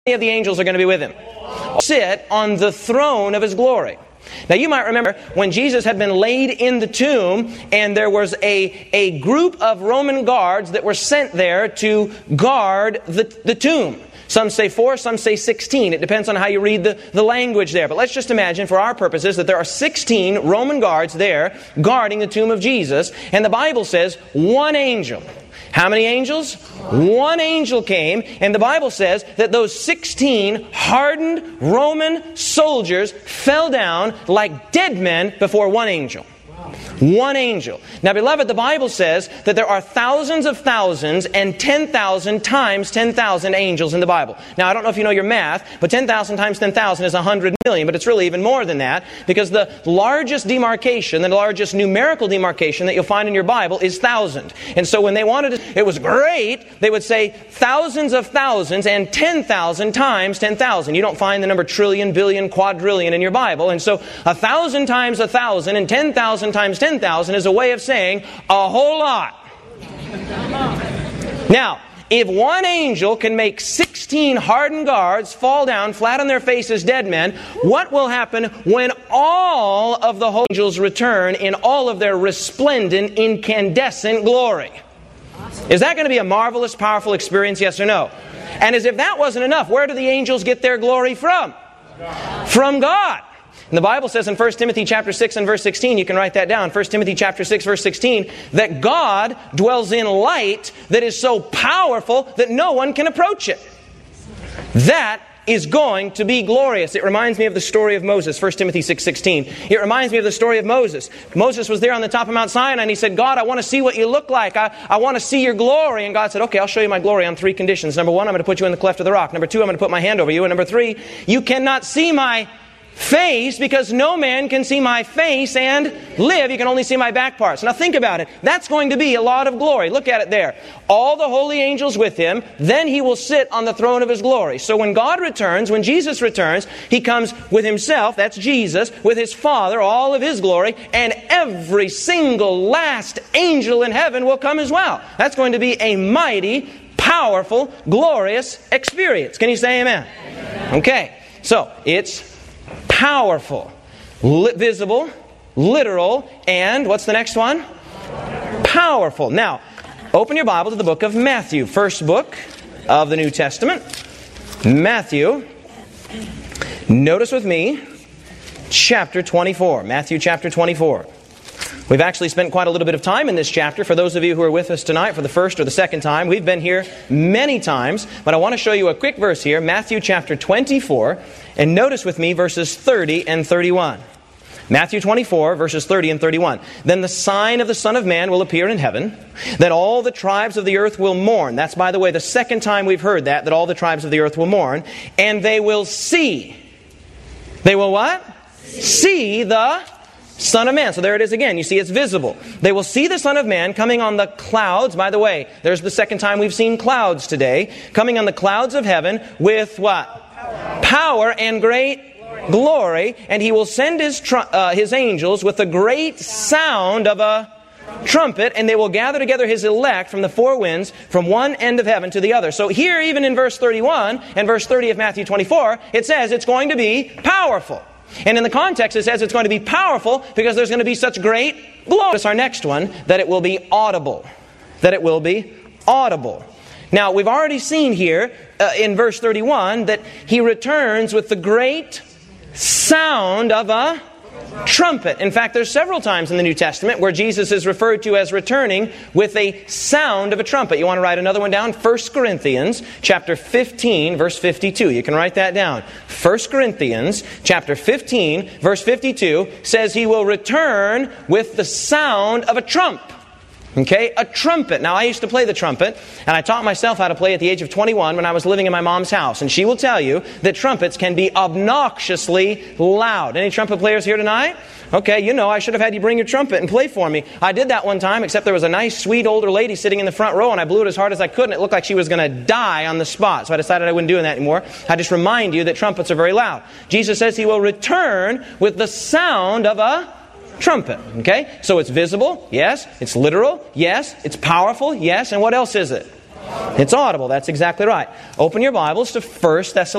many of the angels are going to be with him? Sit on the throne of his glory. Now you might remember when Jesus had been laid in the tomb and there was a group of Roman guards that were sent there to guard the tomb. Some say 4, some say 16. It depends on how you read the language there. But let's just imagine for our purposes that there are 16 Roman guards there guarding the tomb of Jesus. And the Bible says one angel. How many angels? One angel came, and the Bible says that those 16 hardened Roman soldiers fell down like dead men before one angel. One angel. Now, beloved, the Bible says that there are thousands of thousands and 10,000 times 10,000 angels in the Bible. Now, I don't know if you know your math, but 10,000 times 10,000 is 100 million, but it's really even more than that, because the largest demarcation, the largest numerical demarcation that you'll find in your Bible is 1,000. And so when they wanted to, it was great, they would say thousands of thousands and 10,000 times 10,000. You don't find the number trillion, billion, quadrillion in your Bible. And so 1,000 times 1,000 and 10,000 times 10,000 is a way of saying a whole lot. Now, if one angel can make 16 hardened guards fall down flat on their faces, dead men, what will happen when all of the holy angels return in all of their resplendent, incandescent glory? Is that going to be a marvelous, powerful experience, yes or no? And as if that wasn't enough, where do the angels get their glory from? From God. And the Bible says in 1 Timothy chapter 6 and verse 16, you can write that down, 1 Timothy chapter 6 verse 16, that God dwells in light that is so powerful that no one can approach it. That is going to be glorious. It reminds me of the story of Moses, 1 Timothy 6:16. It reminds me of the story of Moses. Moses was there on the top of Mount Sinai and he said, God, I want to see what you look like. I want to see your glory. And God said, okay, I'll show you my glory on 3 conditions. Number 1, I'm going to put you in the cleft of the rock. Number 2, I'm going to put my hand over you. And number 3, you cannot see my face, because no man can see my face and live. You can only see my back parts. Now think about it. That's going to be a lot of glory. Look at it there. All the holy angels with him. Then he will sit on the throne of his glory. So when God returns, when Jesus returns, he comes with himself, that's Jesus, with his Father, all of his glory, and every single last angel in heaven will come as well. That's going to be a mighty, powerful, glorious experience. Can you say amen? Amen. Okay. So it's powerful, visible, literal, and what's the next one? Powerful. Now, open your Bible to the book of Matthew, first book of the New Testament. Matthew. Notice with me, chapter 24. Matthew chapter 24. We've actually spent quite a little bit of time in this chapter. For those of you who are with us tonight for the first or the second time, we've been here many times, but I want to show you a quick verse here, Matthew chapter 24, and notice with me verses 30 and 31. Matthew 24, verses 30 and 31. Then the sign of the Son of Man will appear in heaven. Then all the tribes of the earth will mourn. That's, by the way, the second time we've heard that all the tribes of the earth will mourn. And they will see. They will what? See the Son of Man. So there it is again. You see, it's visible. They will see the Son of Man coming on the clouds. By the way, there's the second time we've seen clouds today. Coming on the clouds of heaven with what? Power and great glory. And he will send his angels with a great sound of a trumpet, and they will gather together his elect from the 4 winds, from one end of heaven to the other. So here, even in verse 31 and verse 30 of Matthew 24, it says it's going to be powerful. And in the context, it says it's going to be powerful because there's going to be such great glory. It's our next one, that it will be audible. That it will be audible. Now, we've already seen here in verse 31 that he returns with the great sound of a trumpet. In fact, there's several times in the New Testament where Jesus is referred to as returning with a sound of a trumpet. You want to write another one down? 1 Corinthians chapter 15, verse 52. You can write that down. 1 Corinthians chapter 15, verse 52 says he will return with the sound of a trump. Okay, a trumpet. Now, I used to play the trumpet, and I taught myself how to play at the age of 21 when I was living in my mom's house. And she will tell you that trumpets can be obnoxiously loud. Any trumpet players here tonight? Okay, you know, I should have had you bring your trumpet and play for me. I did that one time, except there was a nice, sweet older lady sitting in the front row, and I blew it as hard as I could, and it looked like she was going to die on the spot. So I decided I wouldn't do that anymore. I just remind you that trumpets are very loud. Jesus says he will return with the sound of a trumpet. Okay? So it's visible, yes. It's literal, yes. It's powerful, yes. And what else is it? It's audible. That's exactly right. Open your Bibles to 1 Thessalonians.